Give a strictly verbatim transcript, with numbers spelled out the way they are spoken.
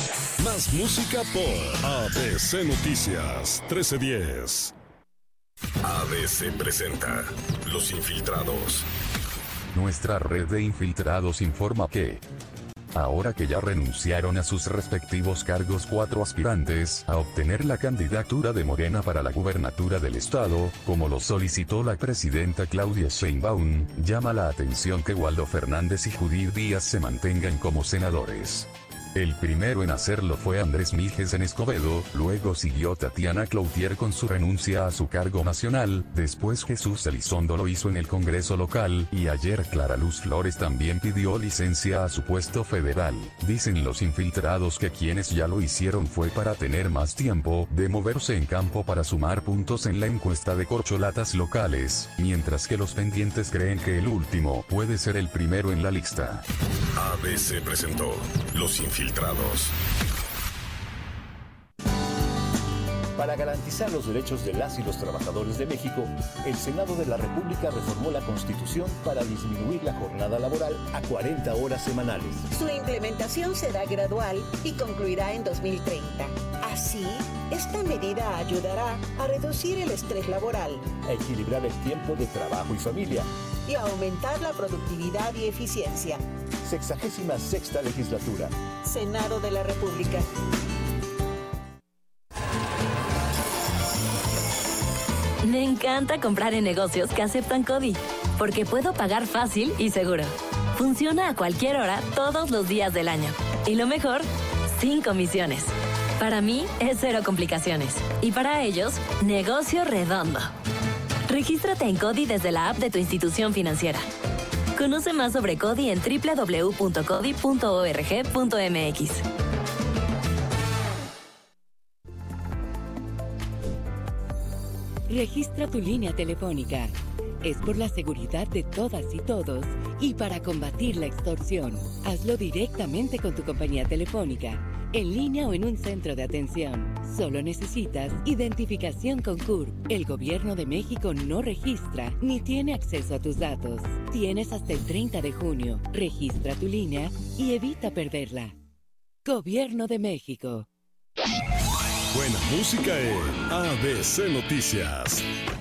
Más música por A B C Noticias trece diez. A B C presenta Los Infiltrados. Nuestra red de infiltrados informa que, ahora que ya renunciaron a sus respectivos cargos cuatro aspirantes a obtener la candidatura de Morena para la gubernatura del estado, como lo solicitó la presidenta Claudia Sheinbaum, llama la atención que Waldo Fernández y Judith Díaz se mantengan como senadores. El primero en hacerlo fue Andrés Míguez en Escobedo, luego siguió Tatiana Cloutier con su renuncia a su cargo nacional, después Jesús Elizondo lo hizo en el Congreso local, y ayer Clara Luz Flores también pidió licencia a su puesto federal. Dicen los infiltrados que quienes ya lo hicieron fue para tener más tiempo de moverse en campo para sumar puntos en la encuesta de corcholatas locales, mientras que los pendientes creen que el último puede ser el primero en la lista. A B C presentó Los Infiltrados. Para garantizar los derechos de las y los trabajadores de México, el Senado de la República reformó la Constitución para disminuir la jornada laboral a cuarenta horas semanales. Su implementación será gradual y concluirá en dos mil treinta. Así, esta medida ayudará a reducir el estrés laboral, a equilibrar el tiempo de trabajo y familia y a aumentar la productividad y eficiencia. Sexagésima sexta legislatura. Senado de la República. Me encanta comprar en negocios que aceptan CODI, porque puedo pagar fácil y seguro. Funciona a cualquier hora, todos los días del año. Y lo mejor, sin comisiones. Para mí, es cero complicaciones. Y para ellos, negocio redondo. Regístrate en CODI desde la app de tu institución financiera. Conoce más sobre CODI en doble u doble u doble u punto codi punto org punto m x. Registra tu línea telefónica. Es por la seguridad de todas y todos y para combatir la extorsión. Hazlo directamente con tu compañía telefónica, en línea o en un centro de atención. Solo necesitas identificación con C U R P. El Gobierno de México no registra ni tiene acceso a tus datos. Tienes hasta el treinta de junio. Registra tu línea y evita perderla. Gobierno de México. Buena música en A B C Noticias.